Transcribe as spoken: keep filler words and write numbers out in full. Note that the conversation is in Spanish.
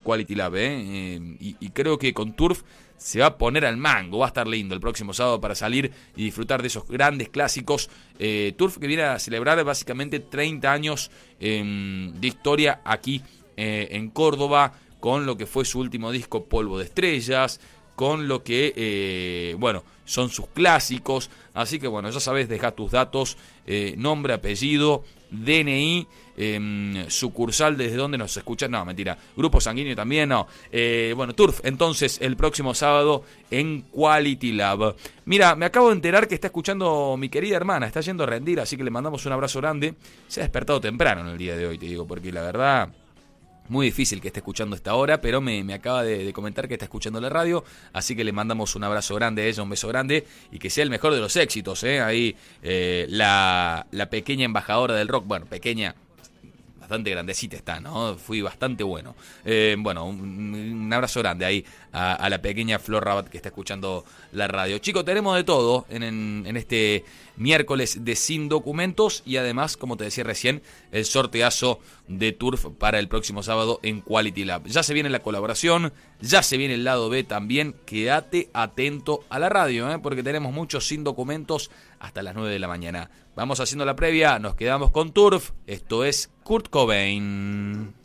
Quality Lab, ¿eh? Eh, y, y creo que con Turf se va a poner al mango, va a estar lindo el próximo sábado para salir y disfrutar de esos grandes clásicos. Eh, Turf que viene a celebrar básicamente treinta años eh, de historia aquí eh, en Córdoba, con lo que fue su último disco Polvo de Estrellas, con lo que, eh, bueno, son sus clásicos. Así que, bueno, ya sabes, deja tus datos, eh, nombre, apellido, D N I, eh, sucursal desde donde nos escuchan. No, mentira, grupo sanguíneo también, no. Eh, bueno, Turf, entonces, el próximo sábado en Quality Lab. Mira, me acabo de enterar que está escuchando mi querida hermana, está yendo a rendir, así que le mandamos un abrazo grande. Se ha despertado temprano en el día de hoy, te digo, porque la verdad... Muy difícil que esté escuchando esta hora, pero me, me acaba de, de comentar que está escuchando la radio, así que le mandamos un abrazo grande a ella, un beso grande, y que sea el mejor de los éxitos, ¿eh? Ahí eh, la, la pequeña embajadora del rock, bueno, pequeña, bastante grandecita está, ¿no? Fui bastante bueno. Eh, bueno, un, un abrazo grande ahí a, a la pequeña Flor Rabat que está escuchando la radio. Chicos, tenemos de todo en, en, en este miércoles de Sin Documentos y además, como te decía recién, el sorteazo de Turf para el próximo sábado en Quality Lab. Ya se viene la colaboración, ya se viene el lado B también. Quédate atento a la radio, ¿eh? Porque tenemos muchos Sin Documentos hasta las nueve de la mañana. Vamos haciendo la previa, nos quedamos con Turf. Esto es Kurt Cobain.